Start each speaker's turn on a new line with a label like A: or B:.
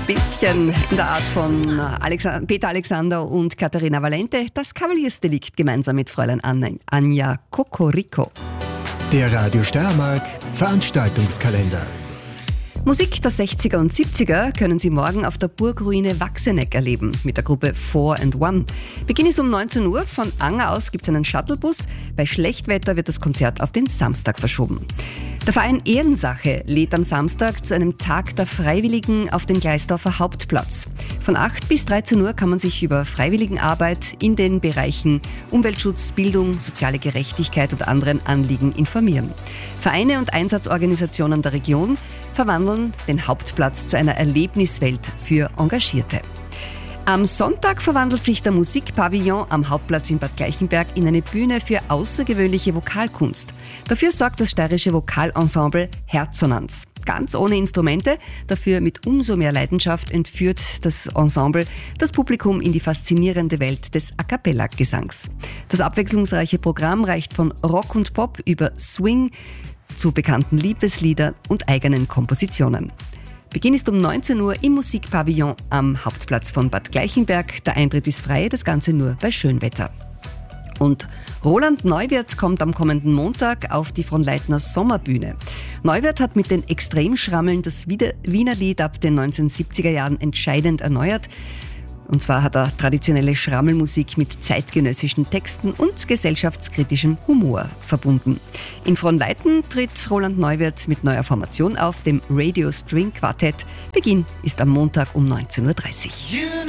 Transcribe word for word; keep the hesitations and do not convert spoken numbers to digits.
A: Bisschen in der Art von Alexa- Peter Alexander und Katharina Valente, das Kavaliersdelikt gemeinsam mit Fräulein Anna- Anja Cocorico.
B: Der Radio Steiermark Veranstaltungskalender.
A: Musik der sechziger und siebziger können Sie morgen auf der Burgruine Wachseneck erleben mit der Gruppe Four and One. Beginn ist um neunzehn Uhr. Von Anger aus gibt es einen Shuttlebus. Bei Schlechtwetter wird das Konzert auf den Samstag verschoben. Der Verein Ehrensache lädt am Samstag zu einem Tag der Freiwilligen auf den Gleisdorfer Hauptplatz. Von acht bis dreizehn Uhr kann man sich über Freiwilligenarbeit in den Bereichen Umweltschutz, Bildung, soziale Gerechtigkeit und anderen Anliegen informieren. Vereine und Einsatzorganisationen der Region verwandeln den Hauptplatz zu einer Erlebniswelt für Engagierte. Am Sonntag verwandelt sich der Musikpavillon am Hauptplatz in Bad Gleichenberg in eine Bühne für außergewöhnliche Vokalkunst. Dafür sorgt das steirische Vokalensemble Herzonanz. Ganz ohne Instrumente, dafür mit umso mehr Leidenschaft entführt das Ensemble das Publikum in die faszinierende Welt des A-Cappella-Gesangs. Das abwechslungsreiche Programm reicht von Rock und Pop über Swing zu bekannten Liebesliedern und eigenen Kompositionen. Beginn ist um neunzehn Uhr im Musikpavillon am Hauptplatz von Bad Gleichenberg. Der Eintritt ist frei, das Ganze nur bei Schönwetter. Und Roland Neuwirth kommt am kommenden Montag auf die Fronleitner Sommerbühne. Neuwirth hat mit den Extremschrammeln das Wiener Lied ab den neunzehnhundertsiebziger Jahren entscheidend erneuert. Und zwar hat er traditionelle Schrammelmusik mit zeitgenössischen Texten und gesellschaftskritischem Humor verbunden. In Fronleiten tritt Roland Neuwirth mit neuer Formation auf, dem Radio String Quartett. Beginn ist am Montag um neunzehn Uhr dreißig.